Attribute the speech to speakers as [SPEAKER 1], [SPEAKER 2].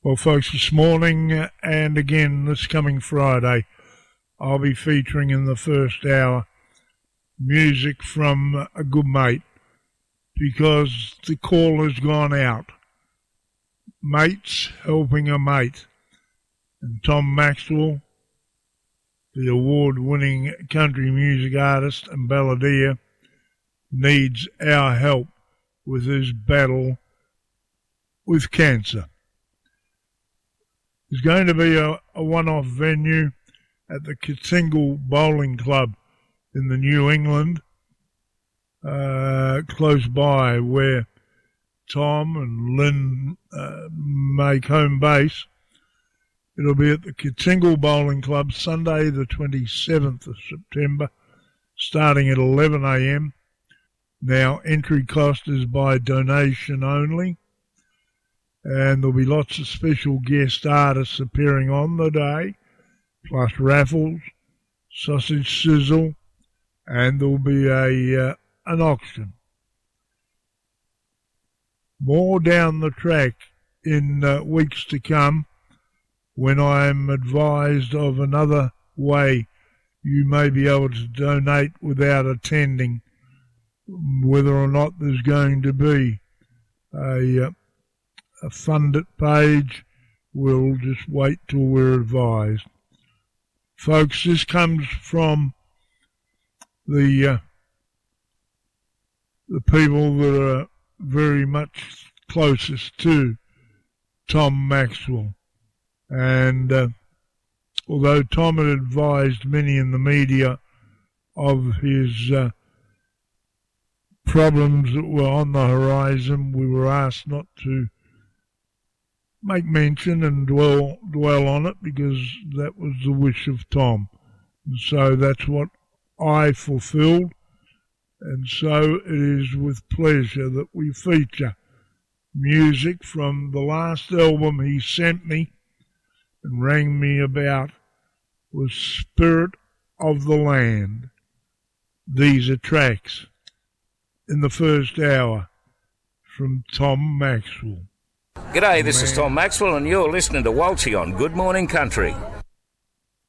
[SPEAKER 1] Well, folks, this morning and again this coming Friday, I'll be featuring in the first hour music from a good mate, because the call has gone out. Mates helping a mate. And Tom Maxwell, the award-winning country music artist and balladeer, needs our help with his battle with cancer. There's going to be a one-off venue at the Kitsingle Bowling Club in the New England, close by where Tom and Lynn make home base. It'll be at the Kitsingle Bowling Club Sunday the 27th of September, starting at 11 a.m. Now, entry cost is by donation only, and there'll be lots of special guest artists appearing on the day, plus raffles, sausage sizzle, and there'll be an auction. More down the track in weeks to come, when I'm advised of another way you may be able to donate without attending, whether or not there's going to be a fund it page. We'll just wait till we're advised. Folks, this comes from the people that are very much closest to Tom Maxwell. And although Tom had advised many in the media of his problems that were on the horizon, we were asked not to make mention and dwell on it, because that was the wish of Tom. And so that's what I fulfilled. And so it is with pleasure that we feature music from the last album he sent me and rang me about, was Spirit of the Land. These are tracks in the first hour from Tom Maxwell.
[SPEAKER 2] G'day, this is Tom Maxwell and you're listening to Walshy on Good Morning Country.